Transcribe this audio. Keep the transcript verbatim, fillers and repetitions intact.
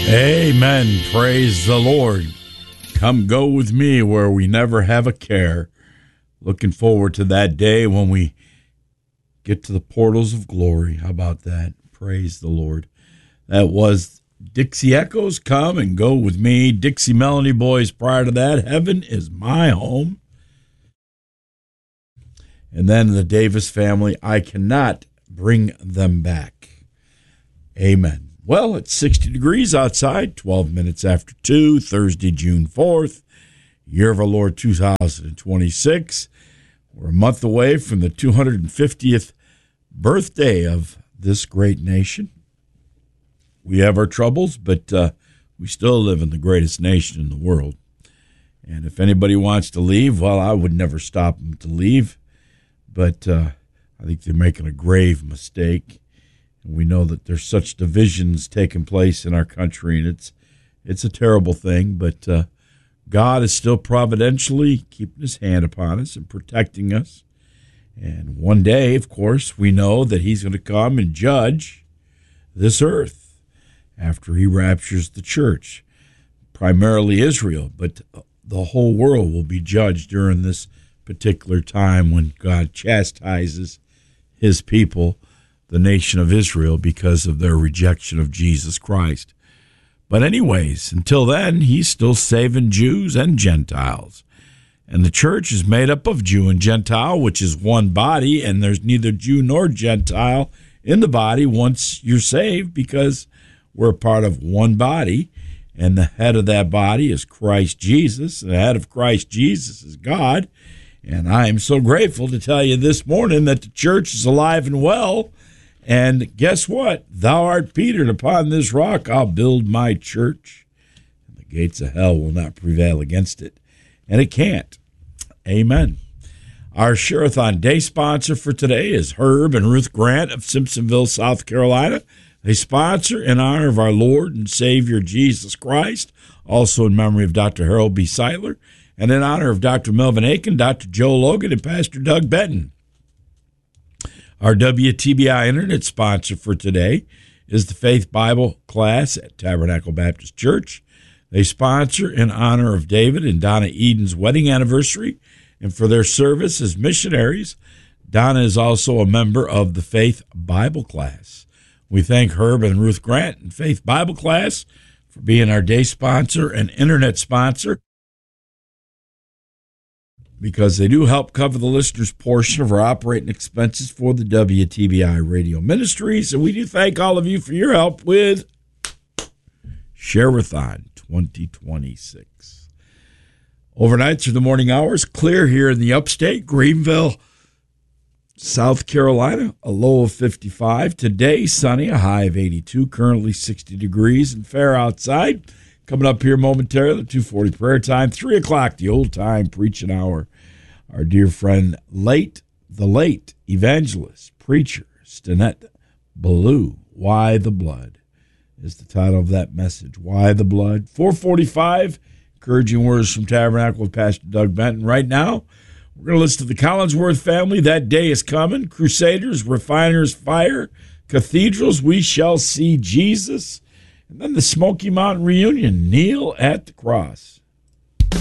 Amen. Praise the Lord. Come go with me where we never have a care. Looking forward to that day when we get to the portals of glory. How about that? Praise the Lord. That was Dixie Echoes, Come and Go With Me. Dixie Melanie Boys prior to that, Heaven Is My Home. And then the Davis Family, I Cannot Bring Them Back. Amen. Well, it's sixty degrees outside, twelve minutes after two, Thursday, June fourth, year of our Lord two thousand twenty-six. We're a month away from the two hundred fiftieth birthday of this great nation. We have our troubles, but uh, we still live in the greatest nation in the world. And if anybody wants to leave, well, I would never stop them to leave. But uh, I think they're making a grave mistake. And we know that there's such divisions taking place in our country, and it's it's a terrible thing. But uh, God is still providentially keeping his hand upon us and protecting us. And one day, of course, we know that he's going to come and judge this earth after he raptures the church, primarily Israel. But the whole world will be judged during this particular time when God chastises his people, the nation of Israel, because of their rejection of Jesus Christ. But anyways, until then, he's still saving Jews and Gentiles. And the church is made up of Jew and Gentile, which is one body, and there's neither Jew nor Gentile in the body once you're saved, because we're a part of one body, and the head of that body is Christ Jesus, and the head of Christ Jesus is God. And I am so grateful to tell you this morning that the church is alive and well. And guess what? Thou art Peter, and upon this rock I'll build my church, and the gates of hell will not prevail against it. And it can't. Amen. Our Share-a-thon Day sponsor for today is Herb and Ruth Grant of Simpsonville, South Carolina. They sponsor in honor of our Lord and Savior Jesus Christ, also in memory of Doctor Harold B. Seidler, and in honor of Doctor Melvin Aiken, Doctor Joe Logan, and Pastor Doug Benton. Our W T B I Internet sponsor for today is the Faith Bible class at Tabernacle Baptist Church. They sponsor in honor of David and Donna Eden's wedding anniversary, and for their service as missionaries. Donna is also a member of the Faith Bible class. We thank Herb and Ruth Grant and Faith Bible class for being our day sponsor and internet sponsor, because they do help cover the listener's portion of our operating expenses for the W T B I radio ministries. And we do thank all of you for your help with Share-a-thon twenty twenty-six. Overnight through the morning hours, clear here in the upstate, Greenville, South Carolina, a low of fifty-five. Today, sunny, a high of eighty-two, currently sixty degrees and fair outside. Coming up here momentarily, two forty prayer time, three o'clock, the old time preaching hour. Our dear friend, late, the late evangelist, preacher, Stanette Ballou, Why the Blood, is the title of that message. Why the Blood? four forty-five, encouraging words from Tabernacle with Pastor Doug Benton. Right now, we're going to listen to the Collinsworth family. That day is coming. Crusaders, Refiners, Fire, Cathedrals, We Shall See Jesus. And then the Smoky Mountain Reunion, Kneel at the Cross.